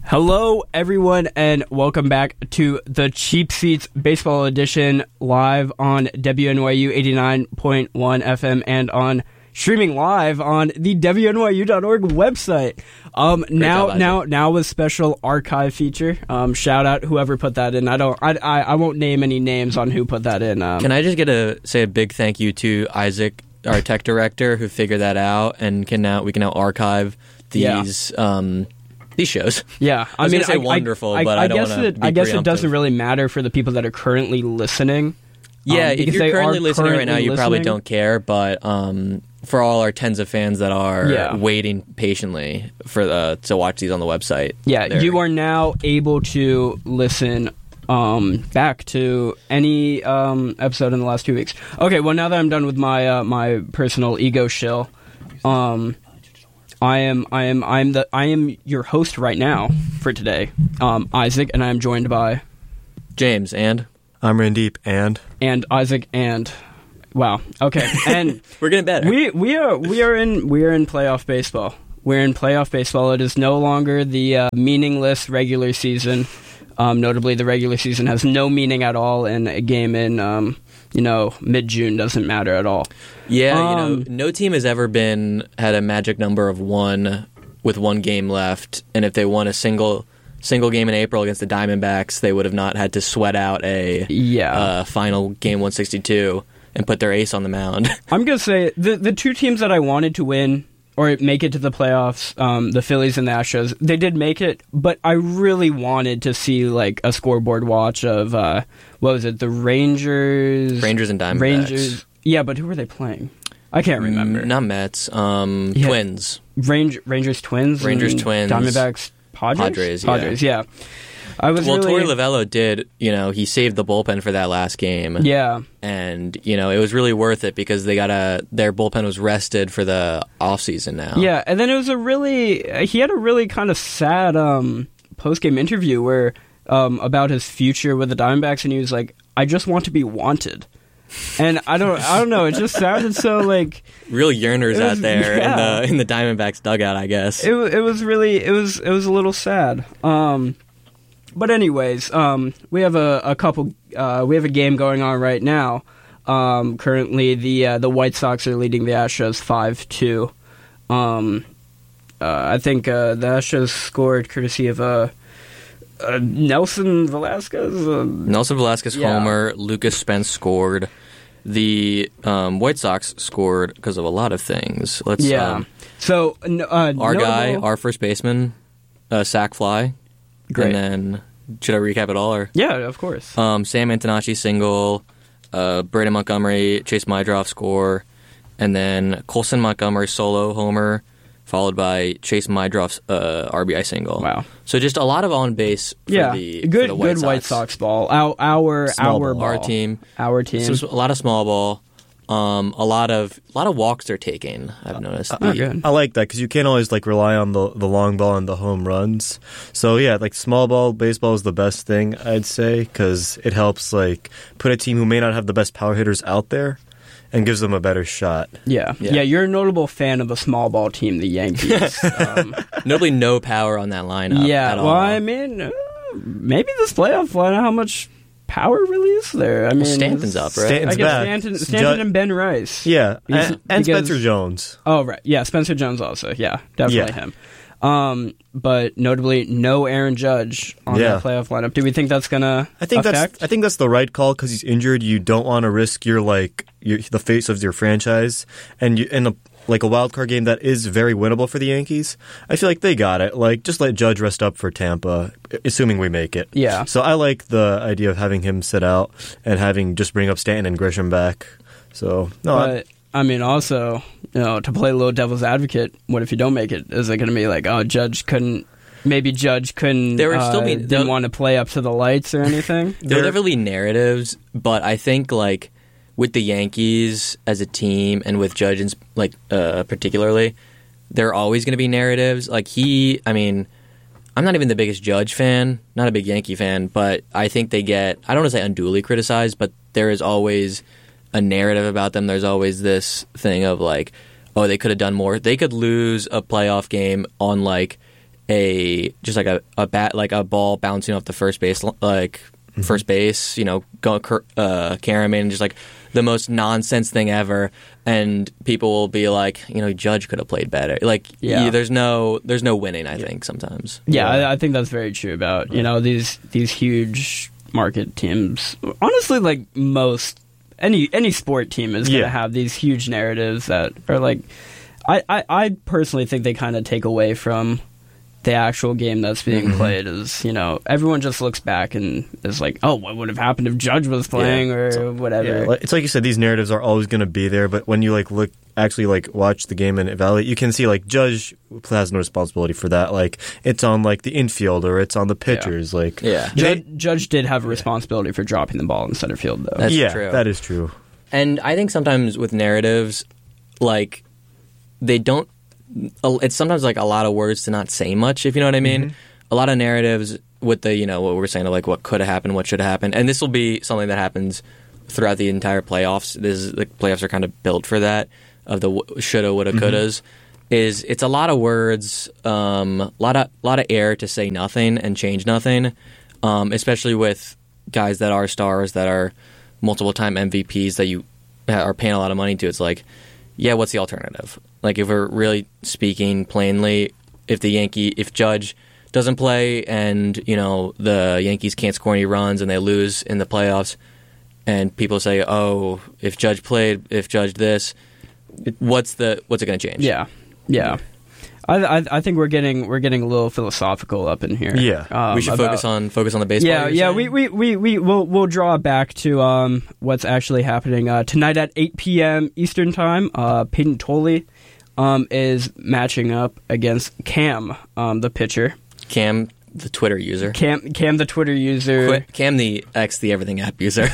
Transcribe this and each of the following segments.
Hello, everyone, and welcome back to the Cheap Seats Baseball Edition live on WNYU 89.1 FM and streaming live on the WNYU.org website. Now with special archive feature. Shout out whoever put that in. I won't name any names on who put that in. Can I just say a big thank you to Isaac, our tech director, who figured that out, and we can now archive these. These shows. Yeah, I mean, wonderful, but I don't want to be I guess preemptive. It doesn't really matter for the people that are currently listening. Yeah, if you're currently listening right now, you probably don't care, but for all our tens of fans that are waiting patiently to watch these on the website. Yeah, you are now able to listen back to any episode in the last 2 weeks. Okay, well, now that I'm done with my personal ego shill, I am your host right now for today, Isaac, and I am joined by James and I'm Randeep and Isaac and wow, okay, and we're getting better. We are in playoff baseball. We're in playoff baseball. It is no longer the meaningless regular season. Notably, the regular season has no meaning at all, and a game in mid-June doesn't matter at all. Yeah, no team has ever had a magic number of 1 with 1 game left, and if they won a single game in April against the Diamondbacks, they would have not had to sweat out a final game 162 and put their ace on the mound. I'm going to say the two teams that I wanted to win or make it to the playoffs, the Phillies and the Astros, they did make it, but I really wanted to see like a scoreboard watch of, what was it, the Rangers and Diamondbacks. Rangers, yeah, but who were they playing? I can't remember. Not Mets, Twins. Rangers Twins? Twins. Diamondbacks Padres? Padres, yeah. Torey Lovello did, he saved the bullpen for that last game. Yeah. And, it was really worth it because their bullpen was rested for the offseason now. Yeah, and then he had a really kind of sad post-game interview where about his future with the Diamondbacks, and he was like, I just want to be wanted. And I don't know, it just sounded so like real yearners out there in the Diamondbacks dugout, I guess. It was a little sad. But anyways, we have we have a game going on right now. Currently, the White Sox are leading the Astros 5-2. I think the Astros scored courtesy of Nelson Velasquez. Nelson Velasquez homer. Lucas Spence scored. The White Sox scored because of a lot of things. So our first baseman, sac fly. Great. And then, should I recap it all? Or? Yeah, of course. Sam Antonacci single, Braden Montgomery, Chase Mydroff score, and then Colson Montgomery solo homer, followed by Chase Mydroff's RBI single. Wow. So just a lot of on base for the White Sox. White Sox ball. Our ball. Our team. So a lot of small ball. A lot of walks they're taking, I've noticed. Good. I like that because you can't always rely on the long ball and the home runs. So yeah, small ball baseball is the best thing, I'd say, because it helps put a team who may not have the best power hitters out there and gives them a better shot. Yeah, you're a notable fan of a small ball team, the Yankees. Notably no power on that lineup at all. Well, I mean, maybe this playoff lineup, how much power really is there? I mean, Stanton's up, right? Stanton's back. Stanton and Ben Rice. Yeah, and Spencer Jones. Oh, right. Yeah, Spencer Jones also. Yeah, definitely him. But notably, no Aaron Judge on that playoff lineup. Do we think that's gonna affect? I think that's the right call because he's injured. You don't want to risk the face of your franchise, and in a wild card game that is very winnable for the Yankees. I feel like they got it. Just let Judge rest up for Tampa, assuming we make it. Yeah. So I like the idea of having him sit out and having just bring up Stanton and Grisham back. So I mean, also, to play a little devil's advocate, what if you don't make it? Is it going to be Judge couldn't didn't want to play up to the lights or anything? There are definitely narratives, but I think with the Yankees as a team and with Judge particularly, there are always going to be narratives. I'm not even the biggest Judge fan, not a big Yankee fan, but I think they get, I don't want to say unduly criticized, but there is always a narrative about them. There's always this thing of they could have done more. They could lose a playoff game on just like a bat, like a ball bouncing off the first base, first base, go Karam in, just like the most nonsense thing ever, and people will be like, Judge could have played better. Like, there's no winning. I think sometimes. Yeah, I think that's very true about these huge market teams. Honestly, like most any sport team is going to have these huge narratives that are like, I personally think they kind of take away from the actual game that's being played. Is everyone just looks back and is like, oh, what would have happened if Judge was playing or whatever. Yeah, it's like you said, these narratives are always going to be there, but when you watch the game and evaluate, you can see like Judge has no responsibility for that. Like it's on like the infield or it's on the pitchers. Judge did have a responsibility for dropping the ball in center field though. That's true. That is true. And I think sometimes with narratives, like they don't. It's sometimes like a lot of words to not say much, if you know what I mean. A lot of narratives with the what we're saying, like what could have happened, what should have happened, and this will be something that happens throughout the entire playoffs. The playoffs are kind of built for that, of the shoulda, woulda, couldas. It's a lot of words, a lot of air to say nothing and change nothing, especially with guys that are stars, that are multiple time MVPs that you are paying a lot of money to. It's like, yeah, what's the alternative? Like, if we're really speaking plainly, if Judge doesn't play and, the Yankees can't score any runs and they lose in the playoffs, and people say, oh, if Judge played, if Judge this, what's it going to change? Yeah. I think we're getting a little philosophical up in here. Yeah, we should focus on the baseball. Yeah. We'll draw back to what's actually happening tonight at 8 p.m. Eastern time. Peyton Tolley is matching up against Cam, the pitcher. Cam, the Twitter user. Cam, the Twitter user. Cam, the Everything app user.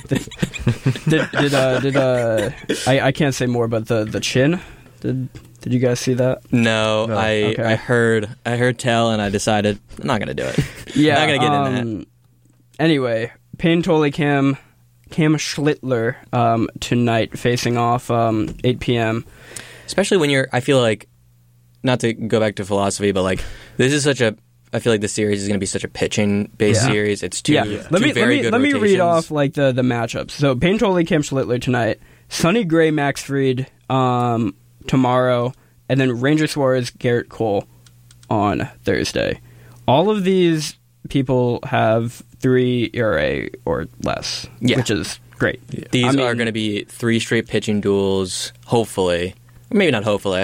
I can't say more, but the chin. Did you guys see that? No. Okay. I heard tell, and I decided I'm not going to do it. Yeah, I'm not going to get in that. Anyway, Peyton Tolley, Cam Schlittler tonight facing off 8 p.m. Especially when I feel like, not to go back to philosophy, but like this is I feel like this series is going to be such a pitching-based series. It's two very good Let me read rotations. off like the matchups. So Peyton Tolley, Cam Schlittler tonight. Sonny Gray, Max Fried tomorrow, and then Ranger Suarez, Garrett Cole on Thursday. All of these people have 3 ERA or less, which is great. Yeah. These are going to be 3 straight pitching duels, hopefully. Maybe not hopefully.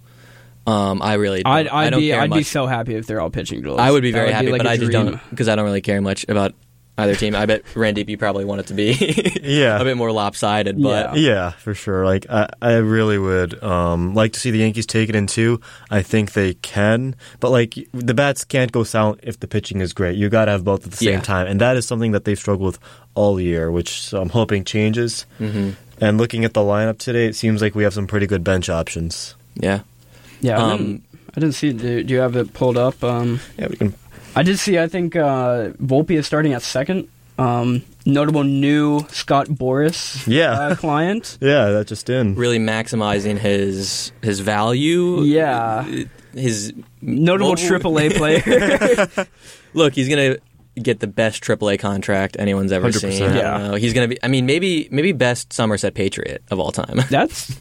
I really don't. I'd be so happy if they're all pitching duels. I would be very happy, but I just dream. don't, because I don't really care much about either team. I bet Randeep, you probably want it to be a bit more lopsided, but yeah, for sure. Like I really would like to see the Yankees take it in 2. I think they can, but like the bats can't go silent if the pitching is great. You got to have both at the same time, and that is something that they've struggled with all year, which I'm hoping changes. And looking at the lineup today, it seems like we have some pretty good bench options. Yeah. I didn't see. Do you have it pulled up? Yeah, we can. I did see. I think Volpe is starting at second. Notable new Scott Boras client. Yeah, that just in. Really maximizing his value. Yeah. His notable AAA player. Look, he's going to get the best AAA contract anyone's ever 100%. seen. I don't know. He's going to be, I mean, maybe best Somerset Patriot of all time. That's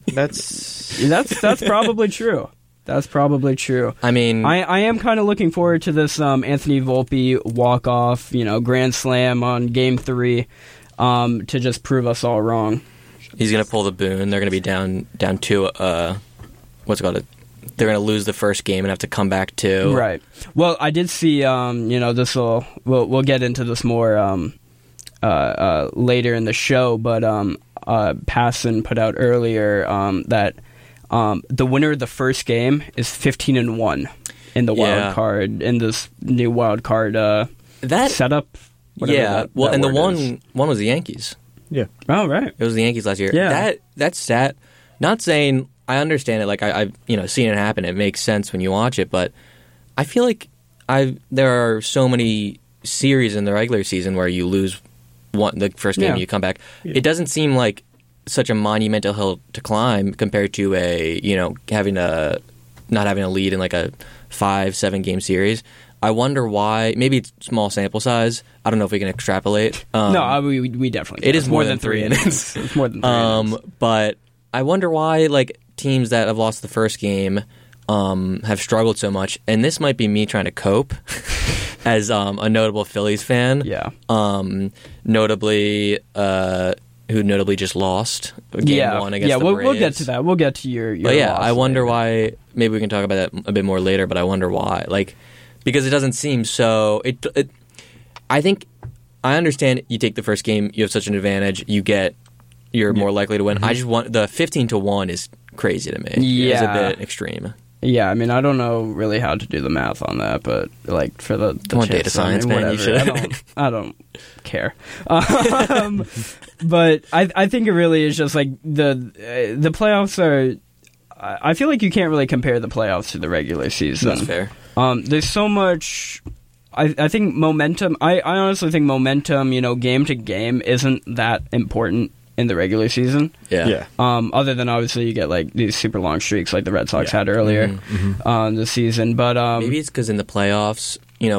probably true. That's probably true. I mean, I am kind of looking forward to this Anthony Volpe walk-off, grand slam on Game 3 to just prove us all wrong. He's going to pull the Boone. They're going to be down 2. What's it called? They're going to lose the first game and have to come back 2. Right. Well, I did see. This we'll get into this more later in the show, but Passon put out earlier that. The winner of the first game is 15-1 in the wild card, in this new wild card setup. And the one was the Yankees. Yeah. Oh, right. It was the Yankees last year. Yeah. That stat. Not saying I understand it. Like I've seen it happen. It makes sense when you watch it, but I feel like there are so many series in the regular season where you lose the first game and you come back. Yeah. It doesn't seem like such a monumental hill to climb compared to having a not having a lead in like a 5-7 game series. I wonder why. Maybe it's small sample size. I don't know if we can extrapolate. No, we definitely can. It is more than 3 innings. It's more than 3 innings. But I wonder why like teams that have lost the first game have struggled so much. And this might be me trying to cope as a notable Phillies fan. Yeah. Notably, who notably just lost game 1 against the Braves. We'll get to that. We'll get to your But yeah, loss I wonder later. why. Maybe we can talk about that a bit more later. But I wonder why. Like, because it doesn't seem so. I think I understand. You take the first game, you have such an advantage. You're more likely to win. Mm-hmm. I just want the 15-1 is crazy to me. Yeah. It's a bit extreme. Yeah, I mean, I don't know really how to do the math on that, but like for the Come on, chips, data science, I mean, man, you whatever. should. I don't care. But I think it really is just like the playoffs are. I feel like you can't really compare the playoffs to the regular season. That's fair. There's so much. I think momentum. I honestly think momentum. Game to game isn't that important in the regular season. Yeah. Other than obviously you get like these super long streaks like the Red Sox had earlier this season. But maybe it's because in the playoffs,